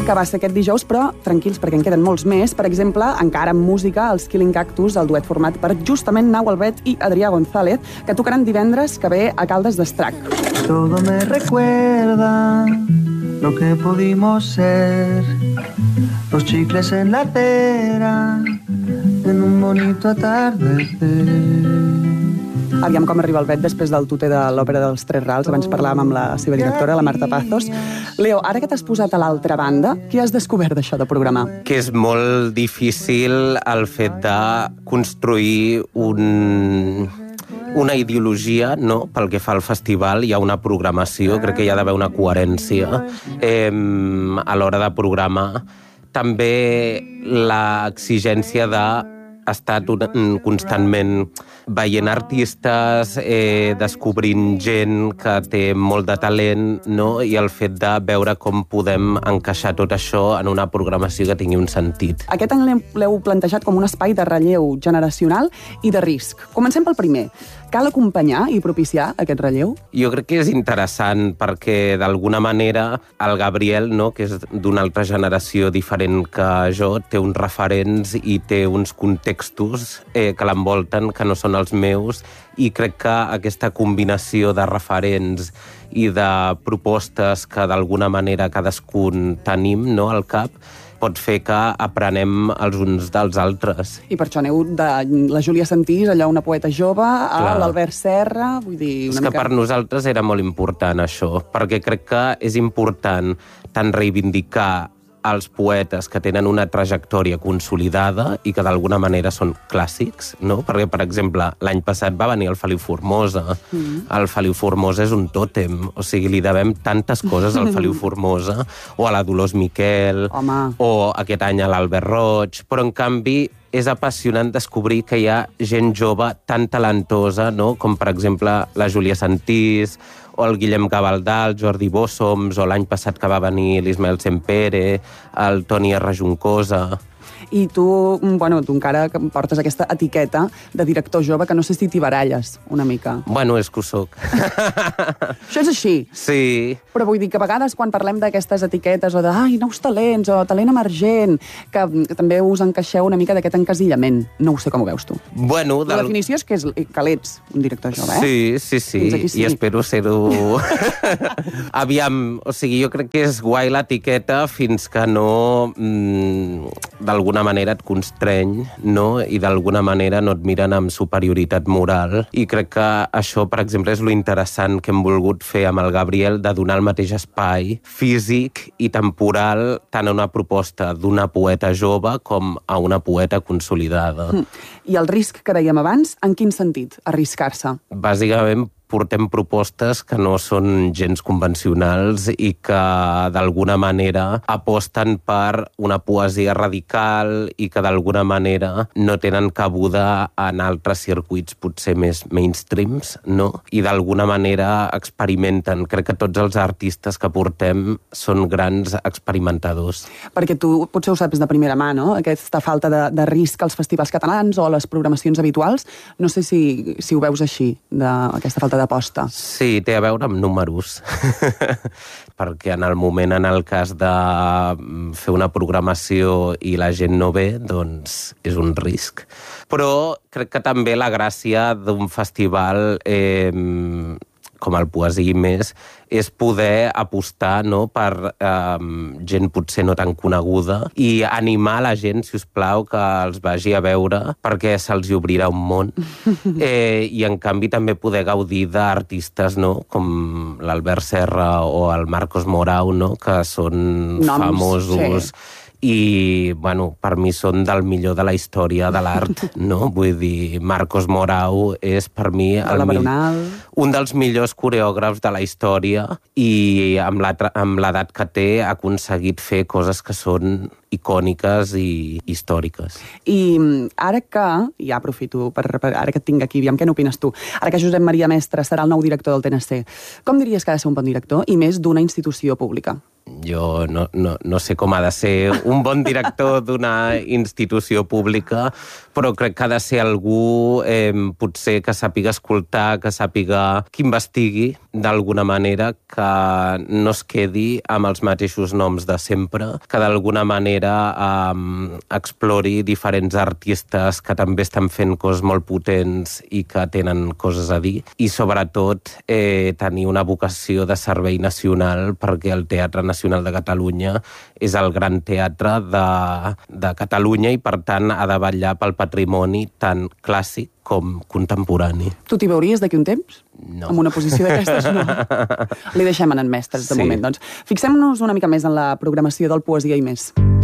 que va ser aquest dijous, però tranquils, perquè en queden molts més. Per exemple, encara amb música, els Killing Cactus, el duet format per justament Nau Albet i Adrià González, que tocaran divendres que ve a Caldes d'Estrac. Todo me recuerda lo que pudimos ser, los chicles en la acera, en un bonito atardecer. Aviam com arriba el vet després del tuter de l'Òpera dels Tres Rals. Abans parlàvem amb la seva directora, la Marta Pazos. Leo, ara que t'has posat a l'altra banda, què has descobert d'això de programar? Que és molt difícil el fet de construir una ideologia, no? Pel que fa al festival, hi ha una programació, crec que hi ha d'haver una coherència a l'hora de programar. També l'exigència d'estar constantment veient artistes, descobrint gent que té molt de talent, no? I el fet de veure com podem encaixar tot això en una programació que tingui un sentit. Aquest any l'heu plantejat com un espai de relleu generacional i de risc. Comencem pel primer. Cal acompanyar i propiciar aquest relleu? Jo crec que és interessant perquè, d'alguna manera, el Gabriel, no, que és d'una altra generació diferent que jo, té uns referents i té uns contextos que l'envolten que no són els meus, i crec que aquesta combinació de referents i de propostes que d'alguna manera cadascun tenim, no, al cap, pot fer que aprenem els uns dels altres. I per això aneu de la Júlia Sentís, allà una poeta jove, a l'Albert Serra, vull dir... És que per nosaltres era molt important això, perquè crec que és important tant reivindicar els poetes que tenen una trajectòria consolidada i que d'alguna manera són clàssics, no? Perquè, per exemple, l'any passat va venir el Feliu Formosa. El Feliu Formosa és un tòtem, o sigui, li devem tantes coses al Feliu Formosa, o a la Dolors Miquel, o aquest any a l'Albert Roig, però en canvi és apassionant descobrir que hi ha gent jove tan talentosa, no? Com per exemple la Júlia Sentís, o el Guillem Gavaldà, el Jordi Bossoms, o l'any passat que va venir l'Ismael Sempere, el Toni R. Juncosa. I tu encara portes aquesta etiqueta de director jove que no sé si t'hi baralles una mica. Bueno, és que ho soc. Això és així? Sí. Però vull dir que a vegades quan parlem d'aquestes etiquetes o de nous talents o talent emergent, que també us encaixeu una mica d'aquest encasillament. No ho sé com ho veus tu. Bueno, la definició és que l'ets un director jove, eh? Sí. I espero ser-ho... Aviam, o sigui, jo crec que és guai l'etiqueta fins que no... d'alguna manera et constreny, no? I d'alguna manera no et miren amb superioritat moral. I crec que això, per exemple, és lo interessant que hem volgut fer amb el Gabriel, de donar el mateix espai físic i temporal tant a una proposta d'una poeta jove com a una poeta consolidada. I el risc que dèiem abans, en quin sentit? Arriscar-se? Bàsicament, portem propostes que no són gens convencionals i que d'alguna manera aposten per una poesia radical i que d'alguna manera no tenen cabuda en altres circuits potser més mainstreams, no? I d'alguna manera experimenten. Crec que tots els artistes que portem són grans experimentadors. Perquè tu potser ho saps de primera mà, no? Aquesta falta de risc als festivals catalans o a les programacions habituals. No sé si ho veus així, aquesta falta d'aposta. Sí, té a veure amb números. Perquè en el moment, en el cas de fer una programació i la gent no ve, doncs és un risc. Però crec que també la gràcia d'un festival com el Poesia i Més, és poder apostar, no, per gent potser no tan coneguda i animar la gent, si us plau, que els vagi a veure perquè se'ls obrirà un món. I en canvi també poder gaudir d'artistes, no, com l'Albert Serra o el Marcos Morau, no, que són famosos. Sí. I, bueno, per mi són del millor de la història de l'art, no? Vull dir, Marcos Morau és, per mi, un dels millors coreògrafs de la història i amb l'edat que té ha aconseguit fer coses que són icòniques i històriques. I ara que, ja aprofito, ara que et tinc aquí, aviam, què n'opines tu? Ara que Josep Maria Mestre serà el nou director del TNC, com diries que ha de ser un bon director i més d'una institució pública? Jo no sé com ha de ser un bon director d'una institució pública, però crec que ha de ser algú potser que sàpiga escoltar, que sàpiga, que investigui d'alguna manera, que no es quedi amb els mateixos noms de sempre, que d'alguna manera explori diferents artistes que també estan fent coses molt potents i que tenen coses a dir, i sobretot tenir una vocació de servei nacional, perquè el Teatre Nacional de Catalunya és el gran teatre de Catalunya i, per tant, ha de vetllar pel patrimoni tant clàssic com contemporani. Tu t'hi veuries d'aquí un temps? No. En una posició d'aquestes, no. Li deixem en mestres, de moment. Doncs fixem-nos una mica més en la programació del Poesia i Més.